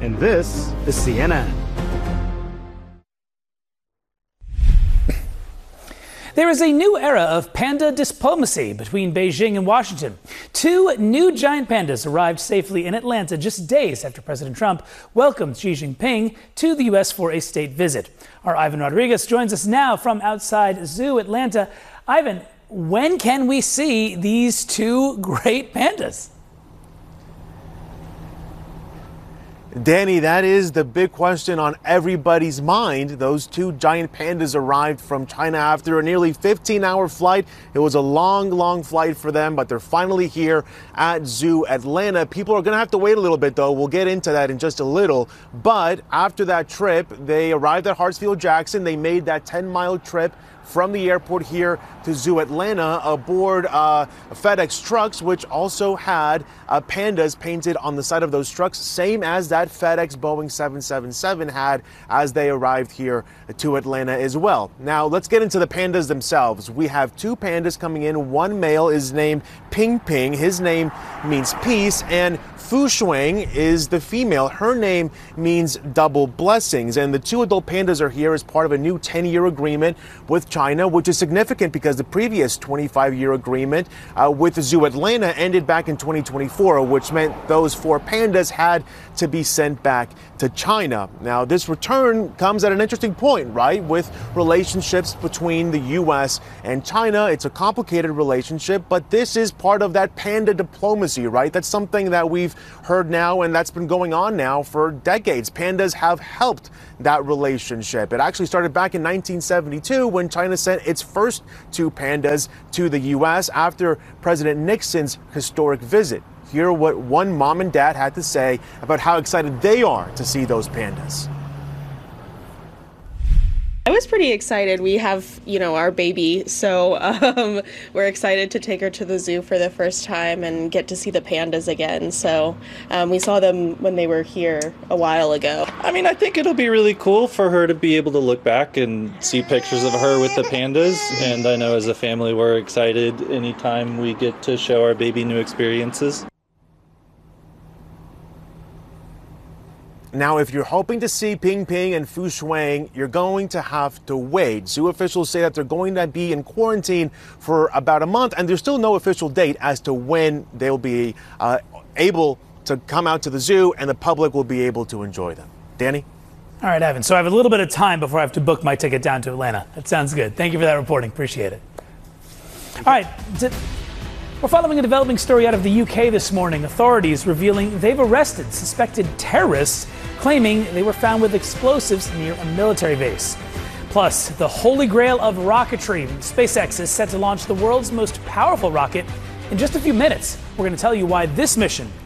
and this is CNN. There is a new era of panda diplomacy between Beijing and Washington. 2 new giant pandas arrived safely in Atlanta just days after President Trump welcomed Xi Jinping to the U.S. for a state visit. Our Ivan Rodriguez joins us now from outside Zoo Atlanta. Ivan, when can we see these 2 great pandas? Danny, that is the big question on everybody's mind. Those 2 giant pandas arrived from China after a nearly 15-hour flight. It was a long flight for them, but they're finally here at Zoo Atlanta. People are going to have to wait a little bit, though. We'll get into that in just a little. But after that trip, they arrived at Hartsfield-Jackson. They made that 10-mile trip from the airport here to Zoo Atlanta aboard FedEx trucks, which also had pandas painted on the side of those trucks, same as that FedEx Boeing 777 had as they arrived here to Atlanta as well. Now, let's get into the pandas themselves. We have 2 pandas coming in. One male is named Ping Ping. His name means peace, and Fu Shuang is the female. Her name means double blessings. And the 2 adult pandas are here as part of a new 10-year agreement with China, which is significant because the previous 25-year agreement with Zoo Atlanta ended back in 2024, which meant those 4 pandas had to be sent back to China. Now, this return comes at an interesting point, right? With relationships between the U.S. and China. It's a complicated relationship, but this is part of that panda diplomacy, right? That's something that we've heard now, and that's been going on now for decades. Pandas have helped that relationship. It actually started back in 1972 when China sent its first 2 pandas to the U.S. after President Nixon's historic visit. Hear what one mom and dad had to say about how excited they are to see those pandas. I was pretty excited. We have, our baby, so we're excited to take her to the zoo for the first time and get to see the pandas again. So we saw them when they were here a while ago. I think it'll be really cool for her to be able to look back and see pictures of her with the pandas. And I know as a family we're excited anytime we get to show our baby new experiences. Now, if you're hoping to see Ping Ping and Fu Shuang, you're going to have to wait. Zoo officials say that they're going to be in quarantine for about a month, and there's still no official date as to when they'll be able to come out to the zoo and the public will be able to enjoy them. Danny? All right, Ivan. So I have a little bit of time before I have to book my ticket down to Atlanta. That sounds good. Thank you for that reporting. Appreciate it. All right. We're following a developing story out of the UK this morning. Authorities revealing they've arrested suspected terrorists claiming they were found with explosives near a military base. Plus, the holy grail of rocketry. SpaceX is set to launch the world's most powerful rocket in just a few minutes. We're going to tell you why this mission